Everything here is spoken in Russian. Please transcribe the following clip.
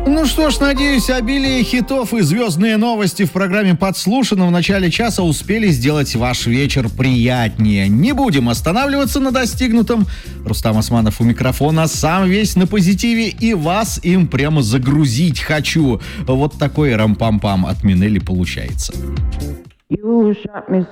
Ну что ж, надеюсь, обилие хитов и звездные новости в программе «Подслушано» в начале часа успели сделать ваш вечер приятнее. Не будем останавливаться на достигнутом. Рустам Османов у микрофона, сам весь на позитиве, и вас им прямо загрузить хочу. Вот такой рам-пам-пам от Минели получается.